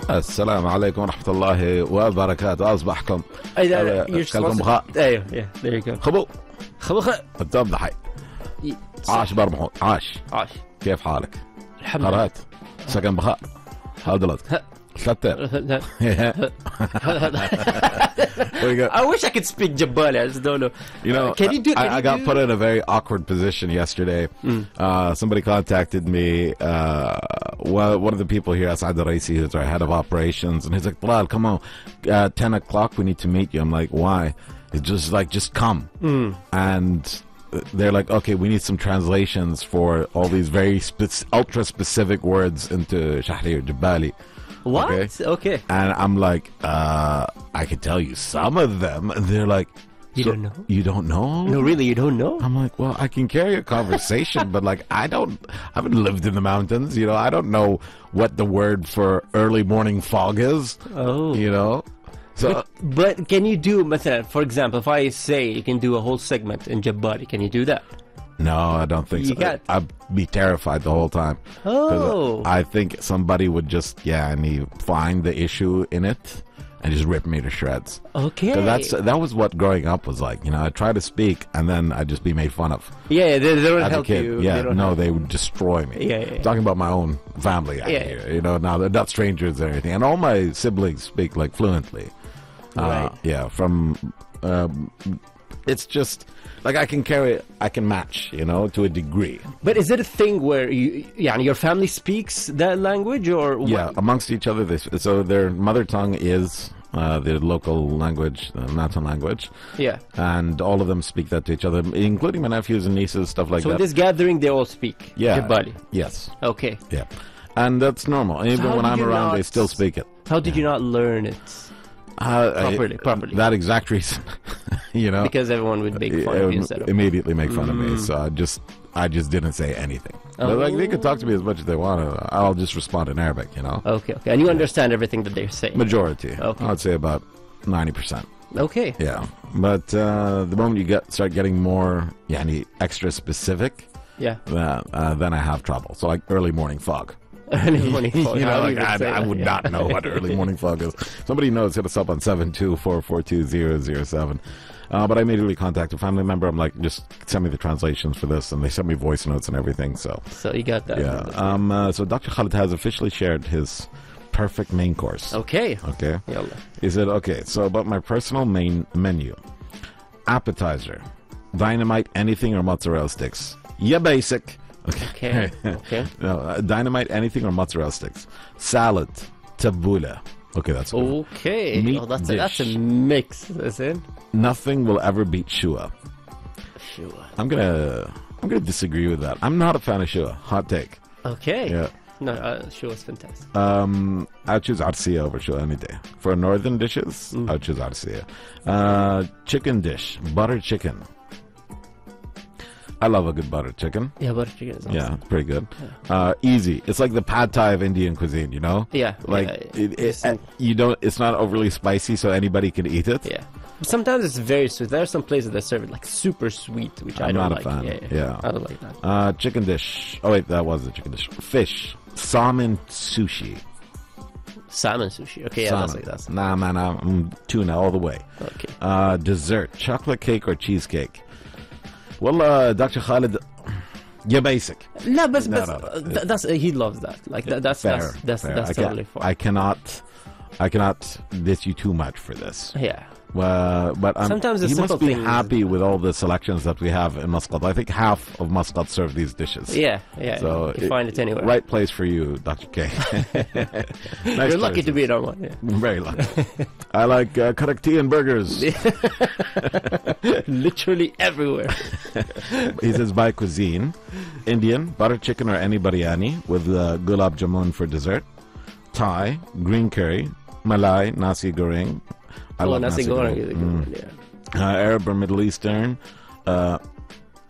السلام عليكم ورحمة الله وبركاته. أصبحكم كلكم بخير. أيوه yeah, there you go. خبو خبو ضحي عاش برمحو عاش كيف حالك؟ الحمد لله. قرأت سكن بخير حضرتك شتر. I wish I could speak Jabali. I just don't know. You know, I got put in a very awkward position yesterday. Somebody contacted me. One of the people here, Asad Raisi, who's our head of operations, and he's like, "Talal, come on, 10 o'clock, we need to meet you." I'm like, "Why?" It's just like, "Just come." And they're like, "Okay, we need some translations for all these very ultra specific words into Shahri or Jabali." What? Okay. And I'm like, I could tell you some of them. And they're like, You don't know? You don't know? No, really, you don't know? I'm like, well, I can carry a conversation, but like, I haven't lived in the mountains. You know, I don't know what the word for early morning fog is. Oh. You know? So, but can you do, for example, if I say you can do a whole segment in Jabali, can you do that? no, I don't think so. I'd be terrified the whole time. Oh. I think somebody would just, find the issue in it and just rip me to shreds. Okay. That was what growing up was like. You know, I'd try to speak and then I'd just be made fun of. Yeah, they don't As help a kid. you. Yeah, they would destroy me. Yeah. Talking about my own family out here. You know, now they're not strangers or anything. And all my siblings speak like fluently. Right. From it's just like I can match, you know, to a degree. But is it a thing where your family speaks that language or what? Yeah, amongst each other, so their mother tongue is their local language, the mountain language. Yeah. And all of them speak that to each other, including my nephews and nieces, stuff like that. So in this gathering, they all speak Jabali? Yes. Okay. Yeah. And that's normal. And even when I'm around, they still speak it. How did you not learn it? Properly. That exact reason, you know, because everyone would make fun of you instead of immediately make fun of me. So I just didn't say anything. Like they could talk to me as much as they want. I'll just respond in Arabic, you know. Okay. And you understand everything that they're saying. Majority. Okay. I'd say about 90%. Okay. Yeah, but the moment you start getting more, extra specific, then I have trouble. So like early morning fog. Early morning fog. I would not know what early morning fog is. Somebody knows, hit us up on 724420007. But I immediately contact a family member. I'm like, just send me the translations for this, and they send me voice notes and everything. So you got that. Yeah. So Dr. Khalid has officially shared his perfect main course. Okay. Yalla. He said, okay, so about my personal main menu. Appetizer, dynamite, anything or mozzarella sticks. Yeah, basic. Okay. No, dynamite, anything or mozzarella sticks. Salad, tabbouleh. Okay, that's good. Okay. Meat that's a mix. That's it. Nothing will ever beat shua. I'm gonna disagree with that. I'm not a fan of shua. Hot take. Okay. Yeah. No, shua is fantastic. I'd choose arsia over shua any day. For northern dishes, I'd choose arsia. Chicken dish, butter chicken. I love a good butter chicken. Yeah, butter chicken is awesome. Yeah, it's pretty good. Easy. It's like the pad thai of Indian cuisine, you know? Yeah. Like it's not overly spicy, so anybody can eat it. Yeah. Sometimes it's very sweet. There are some places that serve it like super sweet, which I don't like. I'm not a fan. Yeah. I don't like that. Chicken dish. Oh wait, that was the chicken dish. Fish. Salmon sushi. Salmon sushi. Okay, salmon. That's nah, man, I'm tuna all the way. Okay. Dessert. Chocolate cake or cheesecake. Well, Dr. Khalid, you're basic. No, but that's he loves that. Like that's fair. That's totally fine. I cannot diss you too much for this. Yeah. But sometimes you must be happy with all the selections that we have in Muscat. I think half of Muscat serve these dishes. Yeah. So you find it anywhere. Right place for you, Dr. K. Nice. You're lucky to be in our one. Yeah. Very lucky. I like karakti and burgers. Literally everywhere. He says by cuisine, Indian, butter chicken or any biryani with gulab jamun for dessert, Thai, green curry, Malay, nasi goreng. I love nasi goreng. Yeah. Arab or Middle Eastern,